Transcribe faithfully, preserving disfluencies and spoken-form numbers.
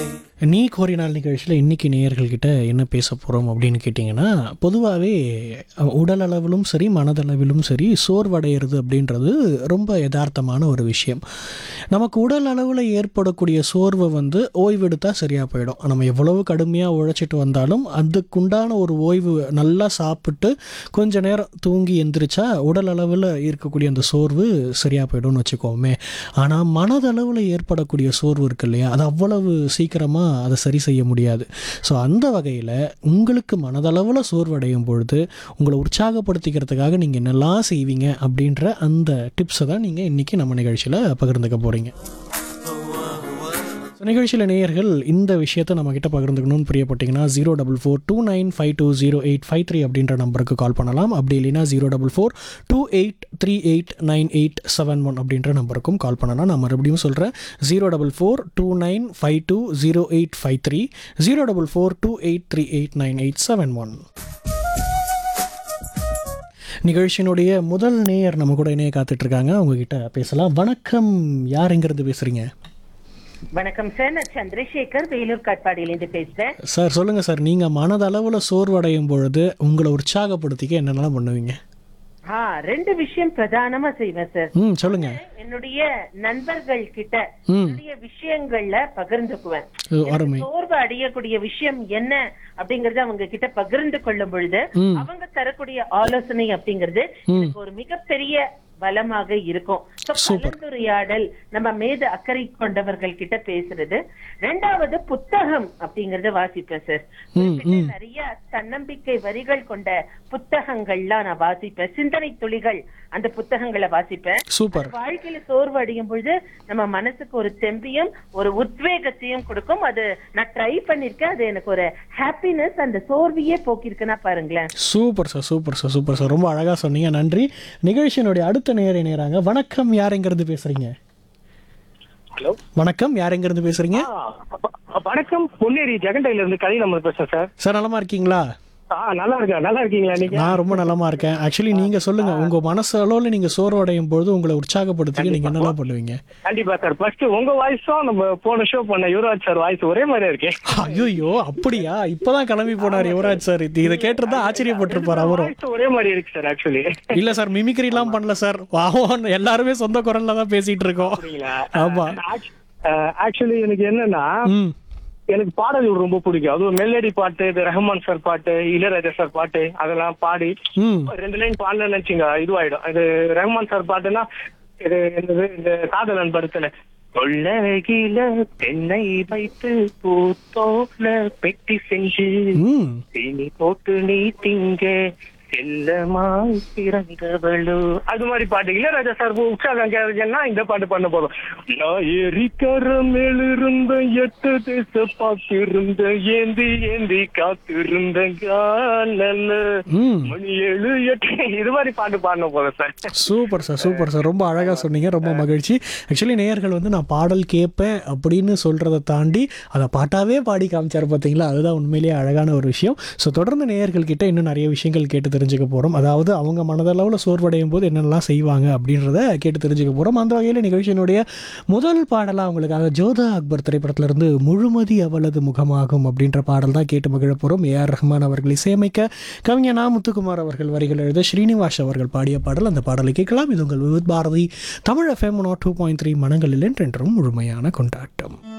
நீ கோரினால் நிகழ்ச்சியில் இன்றைக்கி நேயர்கள்கிட்ட என்ன பேச போகிறோம் அப்படின்னு கேட்டிங்கன்னா, பொதுவாகவே உடல் அளவிலும் சரி மனதளவிலும் சரி சோர்வடைகிறது அப்படின்றது ரொம்ப யதார்த்தமான ஒரு விஷயம். நமக்கு உடல் அளவில் ஏற்படக்கூடிய சோர்வை வந்து ஓய்வெடுத்தால் சரியாக போயிடும். நம்ம எவ்வளவு கடுமையாக உழைச்சிட்டு வந்தாலும் அதுக்குண்டான ஒரு ஓய்வு நல்லா சாப்பிட்டு கொஞ்ச நேரம் தூங்கி எந்திரிச்சா உடல் அளவில் இருக்கக்கூடிய அந்த சோர்வு சரியாக போயிடும்னு வச்சுக்கோமே. ஆனால் மனதளவில் ஏற்படக்கூடிய சோர்வு இருக்கு இல்லையா, அது அவ்வளவு சீக்கிரமாக அதை சரி செய்ய முடியாது. ஸோ அந்த வகையில் உங்களுக்கு மனதளவில் சோர்வடையும் பொழுது உங்களை உற்சாகப்படுத்திக்கிறதுக்காக நீங்கள் என்னெல்லாம் செய்வீங்க அப்படின்ற அந்த டிப்ஸை தான் நீங்கள் இன்றைக்கி நம்ம நிகழ்ச்சியில் பகிர்ந்துக்க போகிறீங்க. நிகழ்ச்சியில் நேயர்கள் இந்த விஷயத்தை நம்மக்கிட்ட பகிர்ந்துக்கணும்னு பிரியப்பட்டிங்கன்னா zero double four two nine five two zero eight five three அப்படின்ற நம்பருக்கு கால் பண்ணலாம். அப்படி இல்லைன்னா zero double four two eight three eight nine eight seven one அப்படின்ற நம்பருக்கும் கால் பண்ணலாம். நான் மறுபடியும் சொல்கிறேன், zero double four two nine five two zero eight five three zero double four two eight three eight nine eight seven one. நிகழ்ச்சியினுடைய முதல் நேயர் நம்ம கூட இணைய காத்துட்ருக்காங்க, அவங்கக்கிட்ட பேசலாம். வணக்கம், யார் எங்கேருந்து பேசுகிறீங்க? வணக்கம் சார், நான் சந்திரசேகர் வேலூர் காட்பாடியிலேருந்து பேசுறேன் சார். சொல்லுங்க சார், நீங்க மனதளவில் சோர்வடையும் பொழுது உங்களை உற்சாகப்படுத்திக்க என்னென்னலாம் பண்ணுவீங்க? ஆ ரெண்டு விஷயம் பிரதானமா செய்வேன் சார். ம் சொல்லுங்க. என்னுடைய நண்பர்கள் கிட்ட என்னுடைய விஷயங்கள்ல பகிர்ந்துக்குவேன். சோர்வு அடையக்கூடிய விஷயம் என்ன அப்படிங்கறது அவங்க கிட்ட பகிர்ந்து கொள்ளும் பொழுது அவங்க தரக்கூடிய ஆலோசனை அப்படிங்கிறது எனக்கு ஒரு மிகப்பெரிய பலமாக இருக்கும். கலந்துரையாடல், நம்ம மீது அக்கறை கொண்டவர்கள் கிட்ட பேசுறது. ரெண்டாவது புத்தகம் அப்படிங்கறத வாசிப்பேன் சார். நிறைய தன்னம்பிக்கை வரிகள் கொண்ட புத்தகங்கள்லாம் நான் வாசிப்பேன். சிந்தனை துளிகள் அந்த புத்தகங்களை வாசிப்பேன். சூப்பர். வாழ்க்கையில சோர்வு அடையும் பொழுது நம்ம மனசுக்கு ஒரு தெம்பியும் ஒரு உத்வேகத்தையும் கொடுக்கும். அது நான் ட்ரை பண்ணிருக்கேன். அது எனக்கு ஒரு ஹாப்பினஸ், அந்த சோர்வையே போக்கிருக்குன்னா பாருங்களேன். Super sir, super sir, super sir, ரொம்ப அழகா சொன்னீங்க, நன்றி. நிகழ்ச்சியினுடைய அடுத்த நேர நேராங்க. வணக்கம், யார் எங்கிருந்து பேசுறீங்க? ஹலோ, வணக்கம், யார் எங்கிருந்து பேசுறீங்க? வணக்கம், பொன்னேரி ஜெகண்டையில இருந்து கலை நம்ம பேசுறேன் சார். சார் நலமா இருக்கீங்களா? நல்லா இருக்கேன். நல்லா இருக்கீங்களா நீங்க? நான் ரொம்ப நலமா இருக்கேன். ஆக்சுவலி நீங்க சொல்லுங்க, உங்க மனசு அளவுல நீங்க சோர்வடையும் பொழுது உங்களை உற்சாகப்படுத்தி நீங்க என்னெல்லாம் பண்ணுவீங்க? கண்டிப்பா சார். ஃபர்ஸ்ட் உங்க வாய்ஸும் நம்ம போன ஷோ பண்ண யுவராஜ் சார் வாய்ஸ் ஒரே மாதிரி இருக்கு. ஐயோ அப்படியா? இப்பதான் கிளம்பி போனார் யுவராஜ் சார். இதை கேட்டுதான் ஆச்சரியப்பட்டிருப்பார் அவரும். ஒரே மாதிரி இருக்கு சார். ஆக்சுவலி இல்ல சார், மிமிக்ரி எல்லாம் பண்ணல சார். எல்லாருமே சொந்த குரல்ல தான் பேசிட்டு இருக்கோம். ஆமா. ஆக்சுவலி எனக்கு என்னன்னா, எனக்கு பாடல்கள் ரொம்ப பிடிக்கும். அதுவும் மெலடி பாட்டு, இது ரஹ்மான் சார் பாட்டு, இளையராஜா சார் பாட்டு, அதெல்லாம் பாடி ரெண்டு லைன் பாடல நினைச்சிங்க இதுவாயிடும். இது ரஹ்மான் சார் பாட்டுன்னா இது இந்த காதலன் படத்துல கொள்ளகில தென்னை வைத்து பூத்தோல பெட்டி செஞ்சு தீனி போட்டு நீ திங்க செல்லமாய் பிறந்தவளோ, அது மாதிரி பாட்டு. இளையராஜா சார் உற்சாகம் கேட்கறதுன்னா இந்த பாட்டு பண்ண போதும். நான் ஏரிக்கர மேலிருந்த எட்டு தேச பார்த்திருந்த ஏந்தி ஏந்தி காத்திருந்த காணல மணி ஏழு எட்டு, இது மாதிரி பாட்டு பாடின போதும் sir. Super sir, super sir, ரொம்ப அழகா சொன்னீங்க, ரொம்ப மகிழ்ச்சி. ஆக்சுவலி நேயர்கள் வந்து நான் பாடல் கேட்பேன் அப்படின்னு சொல்றதை தாண்டி அதை பாட்டாவே பாடி காமிச்சார் பார்த்தீங்களா, அதுதான் உண்மையிலேயே அழகான ஒரு விஷயம். ஸோ தொடர்ந்து நேயர்கள் கிட்ட இன்னும் நிறைய விஷயங்கள் கேட்டு தெரிஞ்சுக்க போகிறோம். அதாவது அவங்க மனதளவில் சோர்வடையும் போது என்னெல்லாம் செய்வாங்க அப்படின்றத கேட்டு தெரிஞ்சுக்க போகிறோம். அந்த வகையில் நிகழ்ச்சியினுடைய முதல் பாடலாக அவங்களுக்காக ஜோதா அக்பர் திரைப்படத்திலிருந்து முழுமதி அவளது முகமாகும் அப்படின்ற பாடல் தான் கேட்டு மகிழ போகிறோம். ஏ ஆர் ரஹ்மான் அவர்கள் இசையமைக்க, கவிஞர் நா முத்துக்குமார் அவர்கள் வரிகள் எழுத, ஸ்ரீனிவாஸ் அவர்கள் பாடிய பாடல். அந்த பாடலை கேட்கலாம். இது உங்கள் Vividh Bharathi Tamil FM two point three மனங்களில் என்றென்றும் முழுமையான கொண்டாட்டம்.